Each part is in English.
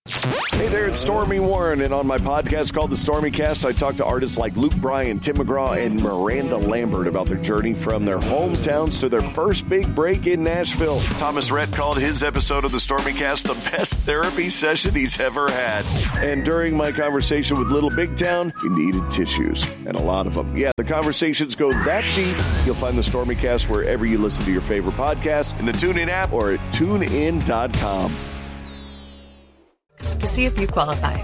Hey there, it's Stormy Warren, and on my podcast called The Stormy Cast, I talk to artists like Luke Bryan, Tim McGraw, and Miranda Lambert about their journey from their hometowns to their first big break in Nashville. Thomas Rhett called his episode of The Stormy Cast the best therapy session he's ever had. And during my conversation with Little Big Town, he needed tissues, and a lot of them. Yeah, the conversations go that deep. You'll find The Stormy Cast wherever you listen to your favorite podcasts, in the TuneIn app or at tunein.com. To see if you qualify.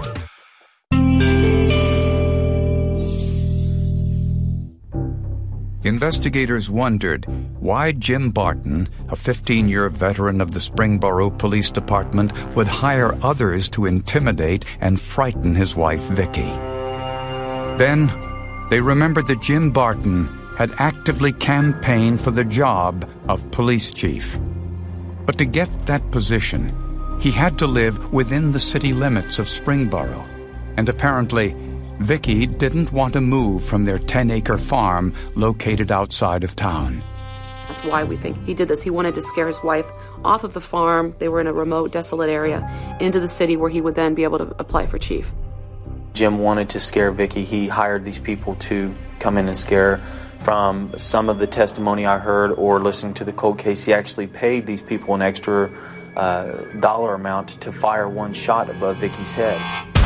Investigators wondered why Jim Barton, a 15-year veteran of the Springboro Police Department, would hire others to intimidate and frighten his wife, Vicky. Then, they remembered that Jim Barton had actively campaigned for the job of police chief. But to get that position, he had to live within the city limits of Springboro, and apparently Vicky didn't want to move from their 10-acre farm located outside of town. That's why we think he did this. He wanted to scare his wife off of the farm. They were in a remote, desolate area, into the city where he would then be able to apply for chief. Jim wanted to scare Vicky. He hired these people to come in and scare her. From some of the testimony I heard or listening to the cold case, he actually paid these people an extra dollar amount to fire one shot above Vicky's head.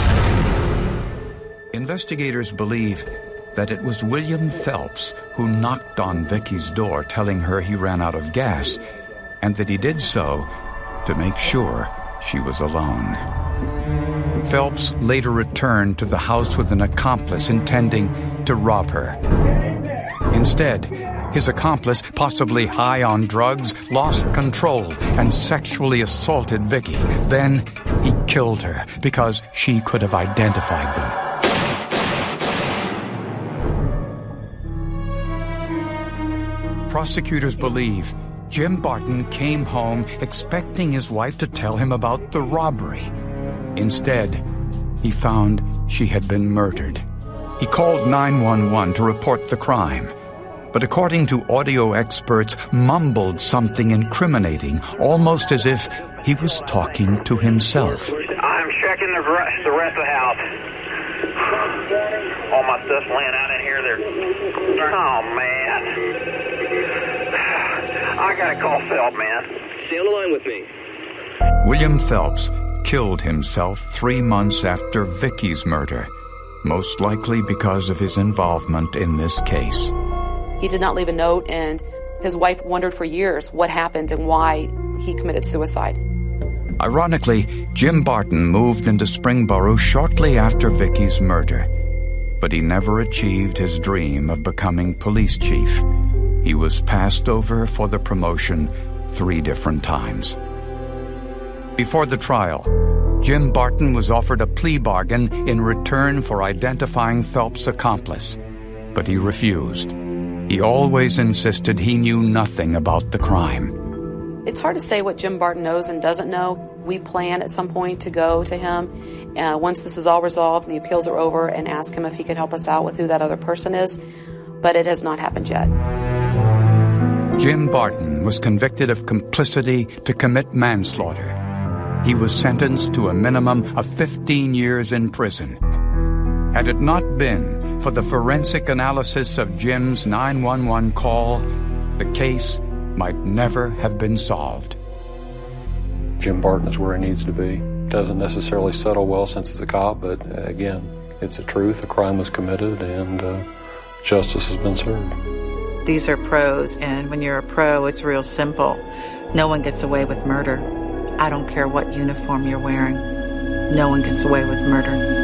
Investigators believe that it was William Phelps who knocked on Vicky's door telling her he ran out of gas, and that he did so to make sure she was alone. Phelps later returned to the house with an accomplice intending to rob her. Instead, his accomplice, possibly high on drugs, lost control and sexually assaulted Vicky. Then he killed her because she could have identified them. Prosecutors believe Jim Barton came home expecting his wife to tell him about the robbery. Instead, he found she had been murdered. He called 911 to report the crime, but according to audio experts, mumbled something incriminating, almost as if he was talking to himself. I'm checking the rest of the house. All my stuff's laying out in here. Oh, man. I gotta call Phelps, man. Stay on the line with me. William Phelps killed himself 3 months after Vicky's murder, most likely because of his involvement in this case. He did not leave a note, and his wife wondered for years what happened and why he committed suicide. Ironically, Jim Barton moved into Springboro shortly after Vicky's murder, but he never achieved his dream of becoming police chief. He was passed over for the promotion 3 different times. Before the trial, Jim Barton was offered a plea bargain in return for identifying Phelps' accomplice, but he refused. He always insisted he knew nothing about the crime. It's hard to say what Jim Barton knows and doesn't know. We plan at some point to go to him once this is all resolved and the appeals are over and ask him if he could help us out with who that other person is, but it has not happened yet. Jim Barton was convicted of complicity to commit manslaughter. He was sentenced to a minimum of 15 years in prison. Had it not been for the forensic analysis of Jim's 911 call, the case might never have been solved. Jim Barton is where he needs to be. Doesn't necessarily settle well since it's a cop, but again, it's the truth. A crime was committed and justice has been served. These are pros, and when you're a pro, it's real simple. No one gets away with murder. I don't care what uniform you're wearing. No one gets away with murder.